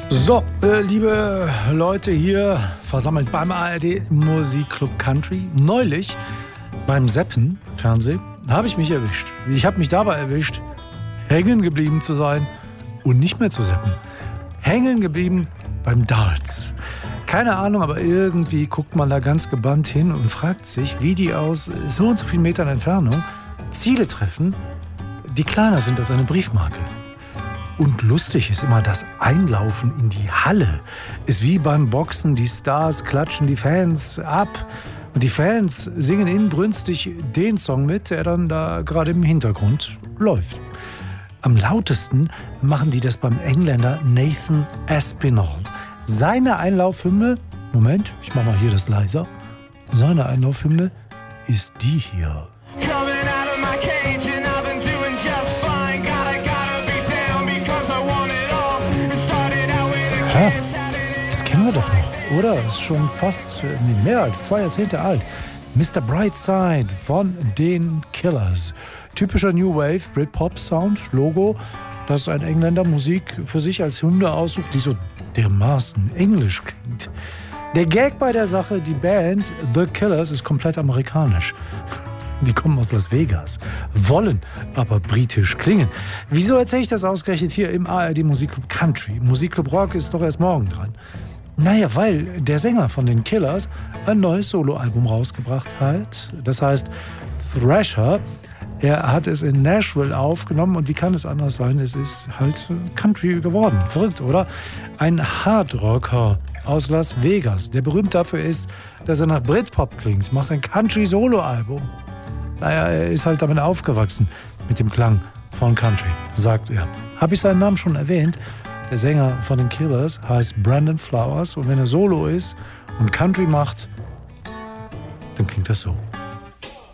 So, liebe Leute hier versammelt beim ARD Musikclub Country. Neulich beim Seppen Fernsehen habe ich mich erwischt. Ich habe mich dabei erwischt, hängen geblieben zu sein und nicht mehr zu seppen. Hängen geblieben beim Darts. Keine Ahnung, aber irgendwie guckt man da ganz gebannt hin und fragt sich, wie die aus so und so vielen Metern Entfernung Ziele treffen, die kleiner sind als eine Briefmarke. Und lustig ist immer, das Einlaufen in die Halle ist wie beim Boxen. Die Stars klatschen die Fans ab und die Fans singen inbrünstig den Song mit, der dann da gerade im Hintergrund läuft. Am lautesten machen die das beim Engländer Nathan Aspinall. Seine Einlaufhymne, Moment, ich mach mal hier das leiser. Seine Einlaufhymne ist die hier. Ja, das kennen wir doch noch, oder? Das ist schon fast mehr als 2 Jahrzehnte alt. Mr. Brightside von den Killers. Typischer New Wave Britpop-Sound, Logo, dass ein Engländer Musik für sich als Hymne aussucht, die so dermaßen englisch klingt. Der Gag bei der Sache, die Band The Killers ist komplett amerikanisch. Die kommen aus Las Vegas, wollen aber britisch klingen. Wieso erzähle ich das ausgerechnet hier im ARD Musikclub Country? Musikclub Rock ist doch erst morgen dran. Naja, weil der Sänger von den Killers ein neues Soloalbum rausgebracht hat. Das heißt Thrasher. Er hat es in Nashville aufgenommen und wie kann es anders sein? Es ist halt Country geworden. Verrückt, oder? Ein Hardrocker aus Las Vegas, der berühmt dafür ist, dass er nach Britpop klingt, macht ein Country-Solo-Album. Naja, er ist halt damit aufgewachsen, mit dem Klang von Country, sagt er. Habe ich seinen Namen schon erwähnt? Der Sänger von den Killers heißt Brandon Flowers und wenn er Solo ist und Country macht, dann klingt das so.